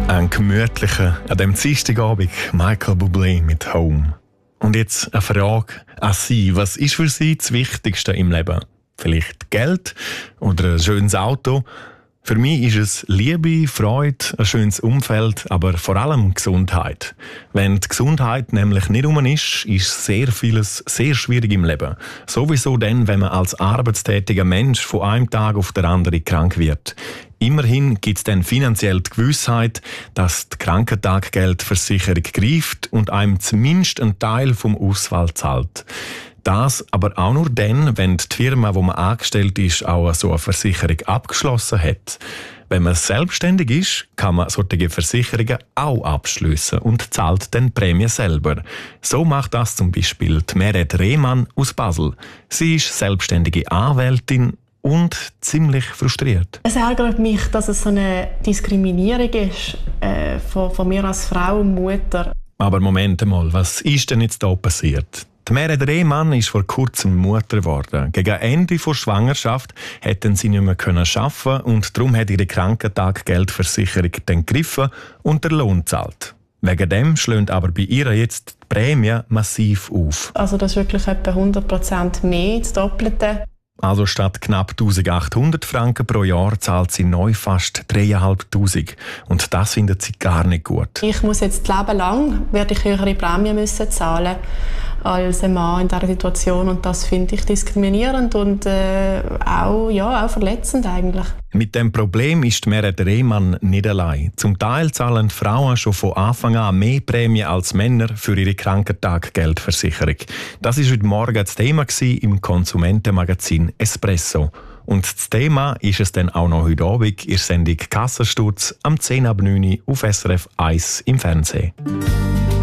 Ein gemütlicher, an dem Dienstagabend Michael Bublé mit «Home». Und jetzt eine Frage an Sie. Was ist für Sie das Wichtigste im Leben? Vielleicht Geld oder ein schönes Auto? Für mich ist es Liebe, Freude, ein schönes Umfeld, aber vor allem Gesundheit. Wenn die Gesundheit nämlich nicht rum ist sehr vieles sehr schwierig im Leben. Sowieso dann, wenn man als arbeitstätiger Mensch von einem Tag auf den anderen krank wird. Immerhin gibt es dann finanziell die Gewissheit, dass die Krankentaggeldversicherung greift und einem zumindest einen Teil vom Ausfall zahlt. Das aber auch nur dann, wenn die Firma, wo man angestellt ist, auch so eine Versicherung abgeschlossen hat. Wenn man selbstständig ist, kann man solche Versicherungen auch abschliessen und zahlt dann die Prämie selber. So macht das zum Beispiel die Meret Rehmann aus Basel. Sie ist selbstständige Anwältin und ziemlich frustriert. Es ärgert mich, dass es so eine Diskriminierung ist von mir als Frau und Mutter. Aber Moment mal, was ist denn jetzt da passiert? Die Meret Rehmann ist vor kurzem Mutter geworden. Gegen Ende der Schwangerschaft hätten sie nicht mehr arbeiten und darum hat ihre Krankentaggeldversicherung dann gegriffen und den Lohn gezahlt. Wegen dem schlägt aber bei ihr jetzt die Prämie massiv auf. Also das ist wirklich etwa 100% mehr, das Doppelte. Also statt knapp 1800 Franken pro Jahr zahlt sie neu fast 3'500. Und das findet sie gar nicht gut. Ich muss jetzt das Leben lang werde ich höhere Prämien müssen zahlen als ein Mann in dieser Situation. Und das finde ich diskriminierend und auch verletzend eigentlich. Mit dem Problem ist Meret Rehmann nicht allein. Zum Teil zahlen Frauen schon von Anfang an mehr Prämien als Männer für ihre Krankentaggeldversicherung. Das war heute Morgen das Thema im Konsumentenmagazin Espresso. Und das Thema ist es dann auch noch heute Abend in der Sendung «Kassensturz» am 10 ab 9 auf SRF 1 im Fernsehen.